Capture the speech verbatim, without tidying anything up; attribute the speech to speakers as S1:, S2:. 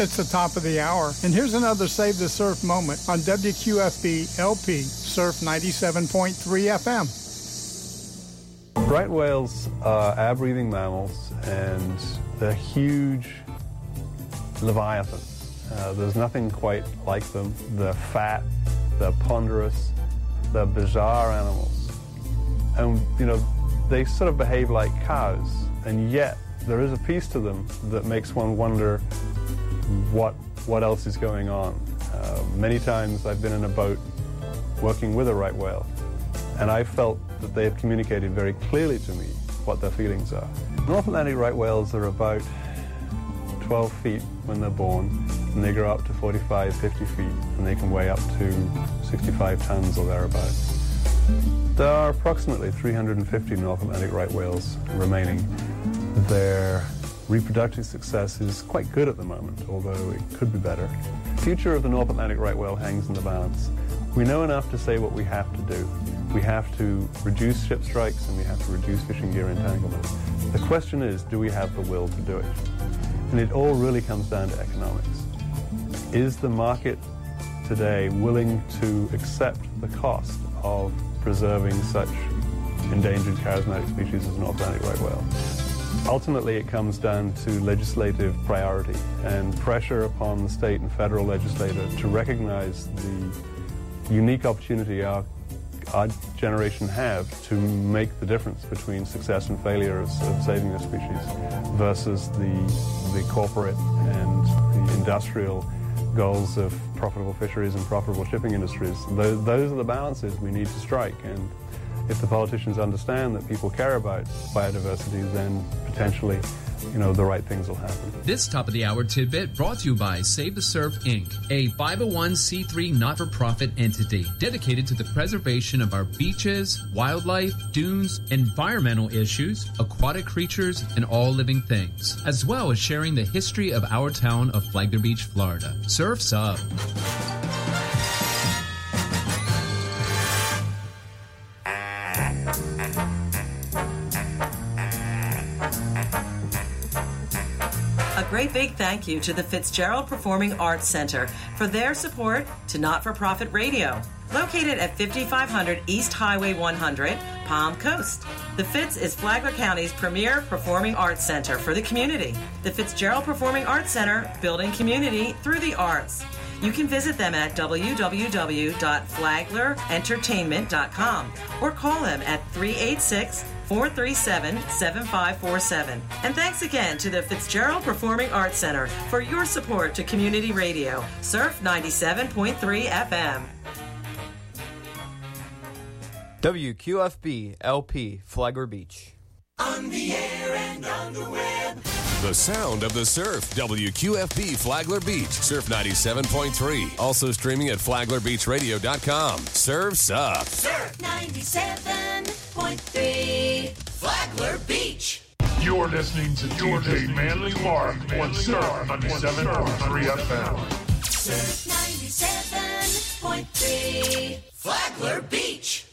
S1: It's the top of the hour, and here's another Save the Surf moment on W Q F B L P Surf ninety-seven point three F M.
S2: Right whales are air-breathing mammals, and they're huge leviathans. Uh, there's nothing quite like them. They're fat, they're ponderous, they're bizarre animals. And, you know, they sort of behave like cows, and yet there is a piece to them that makes one wonder what what else is going on. Uh, many times I've been in a boat working with a right whale, and I felt that they have communicated very clearly to me what their feelings are. North Atlantic right whales are about twelve feet when they're born, and they grow up to forty-five, fifty feet, and they can weigh up to sixty-five tons or thereabouts. There are approximately three hundred fifty North Atlantic right whales remaining. Their reproductive success is quite good at the moment, although it could be better. The future of the North Atlantic right whale hangs in the balance. We know enough to say what we have to do. We have to reduce ship strikes, and we have to reduce fishing gear entanglement. The question is, do we have the will to do it? And it all really comes down to economics. Is the market today willing to accept the cost of preserving such endangered charismatic species as North Atlantic right whale? Ultimately, it comes down to legislative priority and pressure upon the state and federal legislator to recognize the unique opportunity our, our generation have to make the difference between success and failure of, of saving this species versus the, the corporate and the industrial goals of profitable fisheries and profitable shipping industries. Those, those are the balances we need to strike, and if the politicians understand that people care about biodiversity, then potentially, you know, the right things will happen.
S3: This top of the hour tidbit brought to you by Save the Surf Incorporated, a five oh one c three not-for-profit entity dedicated to the preservation of our beaches, wildlife, dunes, environmental issues, aquatic creatures, and all living things, as well as sharing the history of our town of Flagler Beach, Florida. Surf's up.
S4: A great big thank you to the Fitzgerald Performing Arts Center for their support to Not-for-Profit Radio, located at fifty-five hundred East Highway one hundred, Palm Coast. The Fitz is Flagler County's premier performing arts center for the community. The Fitzgerald Performing Arts Center, building community through the arts. You can visit them at w w w dot flagler entertainment dot com or call them at three eight six, four three seven, seven five four seven. And thanks again to the Fitzgerald Performing Arts Center for your support to community radio, Surf ninety-seven point three F M.
S5: W Q F B L P Flagler Beach.
S6: On the air and on the web. The sound of the surf. W Q F B Flagler Beach. Surf ninety-seven point three. Also streaming at flagler beach radio dot com. Surf's up.
S7: Surf ninety-seven point three. Flagler Beach.
S8: You're listening to D J Manly Clark on Surf ninety-seven point three F M.
S7: Surf ninety-seven point three. Flagler Beach.